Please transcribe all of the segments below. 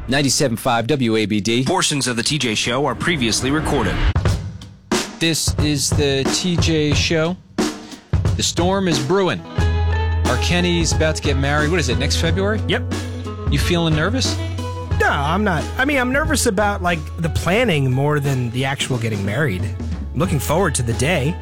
97.5 WABD. Portions of the TJ Show are previously recorded. This is the TJ Show. The storm is brewing. Our Kenny's about to get married. What is it, next February? Yep. You feeling nervous? No, I'm not. I mean, I'm nervous about, like, the planning more than the actual getting married. I'm looking forward to the day.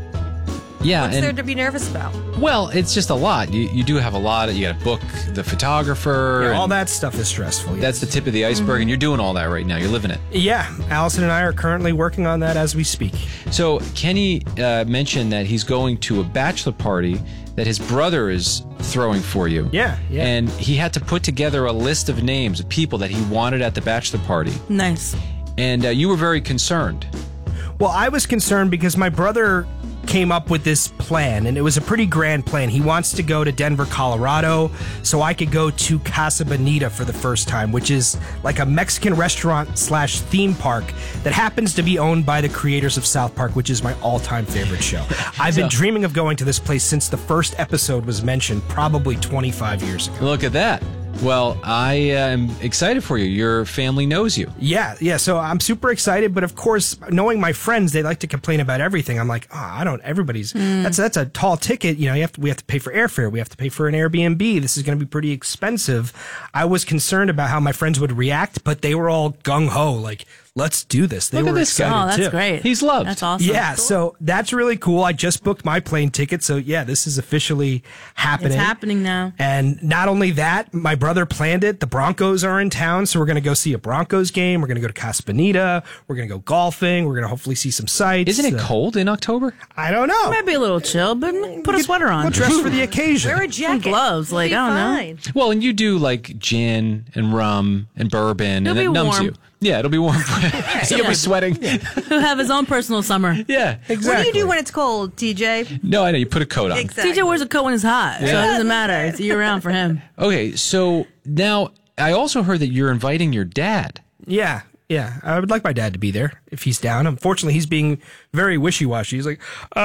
Yeah. What's there to be nervous about? Well, it's just a lot. You do have a lot. You got to book the photographer. Yeah, all and that stuff is stressful. Yes. That's the tip of the iceberg, and you're doing all that right now. You're living it. Yeah, Allison and I are currently working on that as we speak. So Kenny mentioned that he's going to a bachelor party that his brother is throwing for you. Yeah. And he had to put together a list of names of people that he wanted at the bachelor party. Nice. And you were very concerned. Well, I was concerned because my brother came up with this plan, and it was a pretty grand plan. He wants to go to Denver, Colorado, so I could go to Casa Bonita for the first time, which is like a Mexican restaurant / theme park that happens to be owned by the creators of South Park, which is my all-time favorite show. I've been dreaming of going to this place since the first episode was mentioned, probably 25 years ago. Look at that. Well, I am excited for you. Your family knows you. Yeah. So I'm super excited, but of course, knowing my friends, they like to complain about everything. I'm like, everybody's that's a tall ticket. You know, we have to pay for airfare. We have to pay for an Airbnb. This is going to be pretty expensive. I was concerned about how my friends would react, but they were all gung ho, like, let's do this. They Look at were this guy. excited Oh, that's too. great. He's loved. That's awesome. Yeah, so that's really cool. I just booked my plane ticket, so yeah, this is officially happening. It's happening now. And not only that, my brother planned it. The Broncos are in town, so we're going to go see a Broncos game. We're going to go to Casa Bonita. We're going to go golfing. We're going to hopefully see some sights. Isn't it cold in October? I don't know. Might be a little chill, but put a sweater on. We'll dress for the occasion. Wear a jacket. Some gloves, like, It'll be I don't know. fine. Well, and you do like gin and rum and bourbon, and It'll it be numbs warm. you. Yeah, it'll be warm. So you'll be sweating. He'll have his own personal summer. Yeah, exactly. What do you do when it's cold, TJ? No, I know. You put a coat on. Exactly. TJ wears a coat when it's hot, so it doesn't matter. It's year round for him. Okay, so now I also heard that you're inviting your dad. Yeah. I would like my dad to be there if he's down. Unfortunately, he's being very wishy-washy. He's like,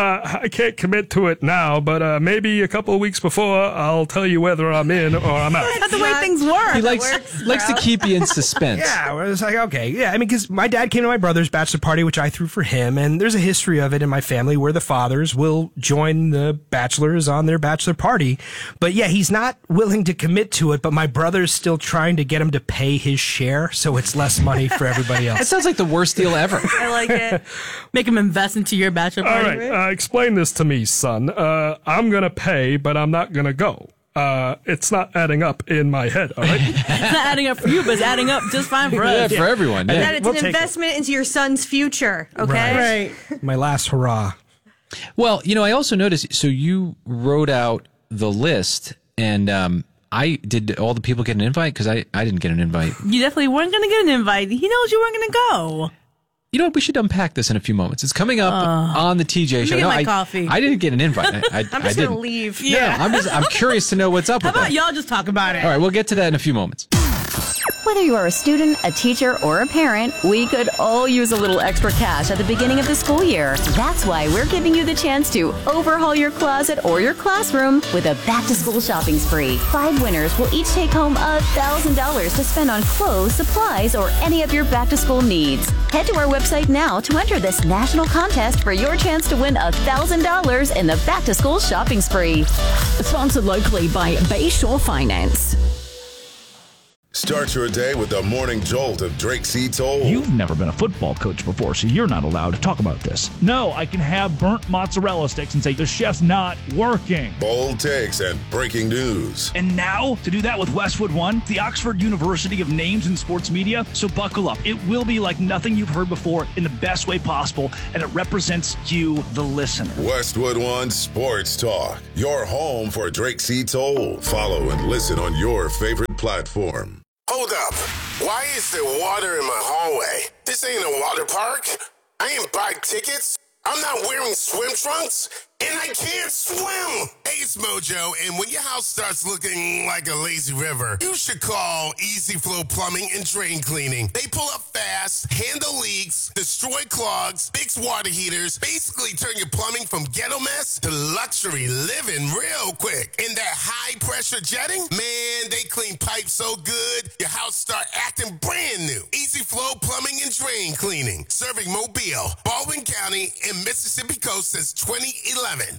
I can't commit to it now, but maybe a couple of weeks before, I'll tell you whether I'm in or I'm out. That's the way things work. He likes to keep you in suspense. Yeah, well, it's like, okay. Yeah, I mean, because my dad came to my brother's bachelor party, which I threw for him, and there's a history of it in my family where the fathers will join the bachelors on their bachelor party. But yeah, he's not willing to commit to it, but my brother's still trying to get him to pay his share, so it's less money for everybody That else. sounds like the worst deal ever. I like it. Make him invest into your bachelor All party. right, explain this to me, son. I'm going to pay, but I'm not going to go. It's not adding up in my head, all right? It's not adding up for you, but it's adding up just fine for Yeah, us. for everyone. Yeah. That it's We'll an take it. investment into your son's future, okay? Right. My last hurrah. Well, I also noticed, so you wrote out the list, and did all the people get an invite? Because I didn't get an invite. You definitely weren't going to get an invite. He knows you weren't going to go. You know what? We should unpack this in a few moments. It's coming up on the TJ Show. get my I, coffee. I didn't get an invite. I'm just I going to didn't. leave. Yeah. I'm curious to know what's up How with about that. y'all just talk about it? All right, we'll get to that in a few moments. Whether you are a student, a teacher, or a parent, we could all use a little extra cash at the beginning of the school year. That's why we're giving you the chance to overhaul your closet or your classroom with a back-to-school shopping spree. 5 winners will each take home $1,000 to spend on clothes, supplies, or any of your back-to-school needs. Head to our website now to enter this national contest for your chance to win $1,000 in the back-to-school shopping spree. Sponsored locally by Bayshore Finance. Start your day with the morning jolt of Drake C. Toll. You've never been a football coach before, so you're not allowed to talk about this. No, I can have burnt mozzarella sticks and say the chef's not working. Bold takes and breaking news. And now, to do that with Westwood One, the Oxford University of Names in Sports Media, so buckle up. It will be like nothing you've heard before in the best way possible, and it represents you, the listener. Westwood One Sports Talk, your home for Drake C. Toll. Follow and listen on your favorite platform. Hold up. Why is there water in my hallway? This ain't a water park. I ain't buy tickets. I'm not wearing swim trunks, and I can't swim. Hey, it's Mojo, and when your house starts looking like a lazy river, you should call Easy Flow Plumbing and Drain Cleaning. They pull up fast, handle leaks, destroy clogs, fix water heaters, basically turn your plumbing from ghetto mess to luxury living real quick. And that high-pressure jetting, man, they clean pipes so good, your house start acting brand new. Easy Flow Plumbing and Drain Cleaning, serving Mobile, Baldwin County, and Mississippi Coast since 2011.